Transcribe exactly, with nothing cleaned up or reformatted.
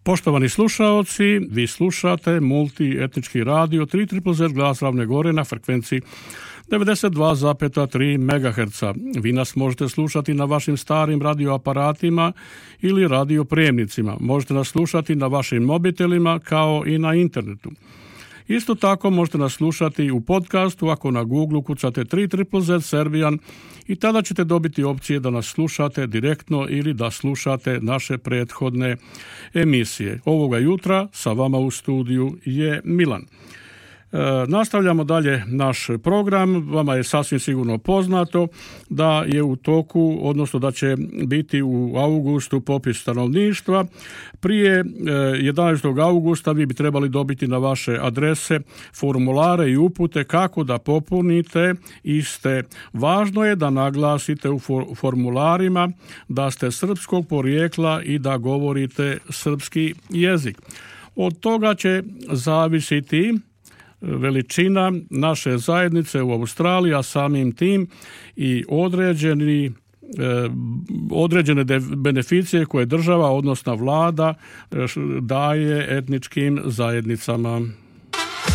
Poštovani slušaoci, vi slušate multietnički radio tri triple zet Glas Ravne Gore na frekvenciji devedeset dva zarez tri megaherca. Vi nas možete slušati na vašim starim radioaparatima ili radiopremnicima. Možete nas slušati na vašim mobitelima kao i na internetu. Isto tako možete nas slušati u podcastu ako na Google kucate tri triple zet Serbian i tada ćete dobiti opcije da nas slušate direktno ili da slušate naše prethodne emisije. Ovoga jutra sa vama u studiju je Milan. E, nastavljamo dalje naš program. Vama je sasvim sigurno poznato da je u toku, odnosno da će biti u augustu popis stanovništva. Prije jedanaestog augusta vi bi trebali dobiti na vaše adrese formulare i upute kako da popunite iste. Važno je da naglasite u formularima da ste srpskog porijekla i da govorite srpski jezik. Od toga će zavisiti veličina naše zajednice u Australiji, a samim tim i određeni određene beneficije koje država, odnosno vlada, daje etničkim zajednicama.